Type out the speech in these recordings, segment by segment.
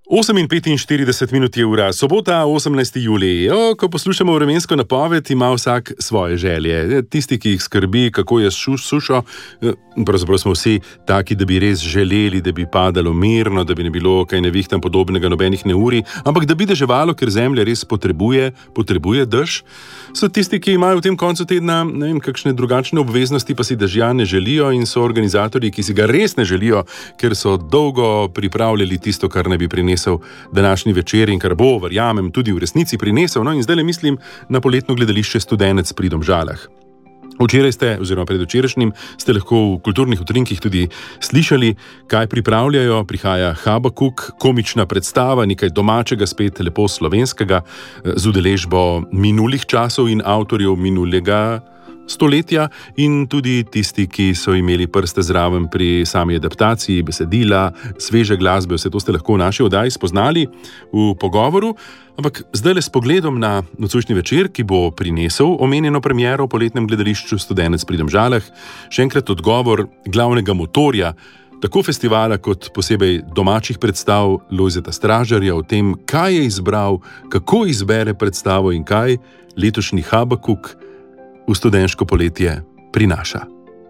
8:45 je ura, sobota, 18. julij. Ko poslušamo vremensko napoved, ima vsak svoje želje. Tisti, ki jih skrbi, kako je sušo, pravzaprav smo vsi taki, da bi res želeli, da bi padalo mirno, da bi ne bilo kaj nevihtam podobnega, nobenih neurij, ampak da bi deževalo, ker zemlja res potrebuje dež. So tisti, ki imajo v tem koncu tedna, ne vem, kakšne drugačne obveznosti, pa si dežja ne želijo, in so organizatorji, ki si ga res ne želijo, ker so dolgo pripravljali tisto, kar ne bi prinesel današnji večer in kar bo, verjamem, tudi v resnici prinesel. No, in zdaj le mislim na poletno gledališče Studenec pri Domžalah. Včeraj ste, oziroma predvčerajšnjim, ste lahko v kulturnih utrinkih tudi slišali, kaj pripravljajo. Prihaja Habakuk, komična predstava, nekaj domačega, spet lepo slovenskega, z udeležbo minulih časov in avtorjev minulega stoletja, in tudi tisti, ki so imeli prste zraven pri sami adaptaciji besedila, sveže glasbe, vse to ste lahko v naši oddaji spoznali v pogovoru. Ampak zdaj le s pogledom na nocojšnji večer, ki bo prinesel omenjeno premiero v poletnem gledališču Studenec pri Domžalah, še enkrat odgovor glavnega motorja tako festivala kot posebej domačih predstav, Lojzeta Stražarja, o tem, kaj je izbral, kako izbere predstavo in kaj letošnji Habakuk v študentsko poletje prinaša.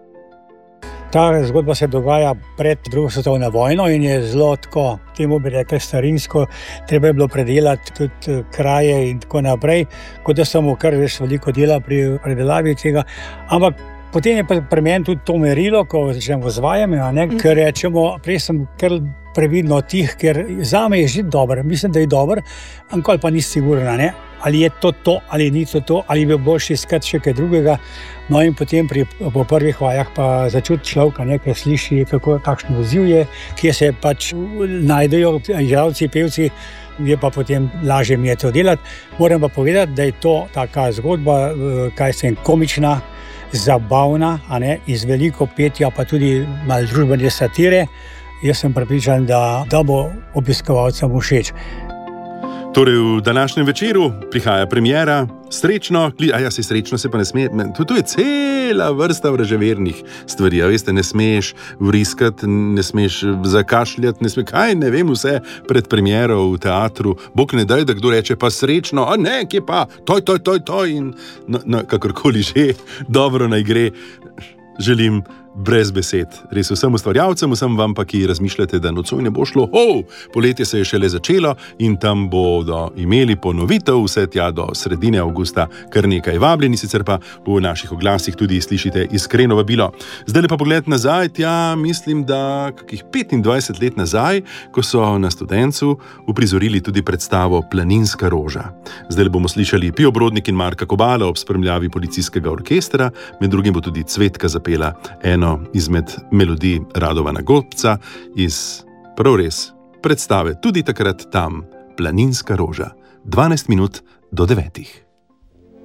Ta zgodba se dogaja pred drugo svetovno vojno in je zelo tako, temu bi rekli starinsko, treba je bilo predelati tudi kraje in tako naprej, kot da samo kar res veliko dela pri predelavi tega, ampak potem je pa pri meni tudi to merilo, ko začnemo z vajami, ker rečemo, prej sem kar previdno tih, ker zame je že dober, mislim, da je dober, ankoli pa ni sigurna, ali je to, ali ni to, ali bi boljši iskati še kaj drugega. No in potem po prvih vajah pa začuti človeka, ker sliši, kakšen odziv je, kje se pač najdejo igralci, pevci, je pa potem lažje mi je to delati. Moram pa povedati, da je to taka zgodba, kaj sem komična, zabavna, iz veliko petja, pa tudi malo družbene satire. Jaz sem prepričan, da bo obiskovalcem všeč. Torej, v današnjem večeru prihaja premiera, srečno, srečno se pa ne sme, tu je cela vrsta vraževernih stvari, veste, ne smeš vriskati, ne smeš zakašljati, ne vem vse pred premiero v teatru, bog ne daj, da kdo reče pa srečno, kje pa, toj, in kakorkoli že, dobro naj gre, želim brez besed. Res vsem ustvarjalcem, vsem vam pa, ki razmišljate, da nocoj ne bo šlo. Poletje se je šele začelo in tam bodo imeli ponovitev vse tja do sredine avgusta, kar nekaj vabljeni, sicer pa v naših oglasih tudi slišite iskreno vabilo. Zdaj pa pogled nazaj, mislim, da kakih 25 let nazaj, ko so na Studencu uprizorili tudi predstavo Planinska roža. Zdaj bomo slišali Pijo Brodnik in Marka Kobala ob spremljavi policijskega orkestra, med drugim bo tudi Cvetka zapela eno izmed melodij Radovana Gobca iz prav res predstave tudi takrat tam, Planinska roža. 12 minut do 9.